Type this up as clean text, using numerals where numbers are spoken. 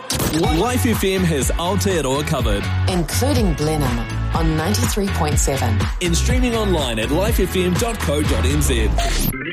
Life FM has Aotearoa covered. Including Blenheim on 93.7. And streaming online at lifefm.co.nz.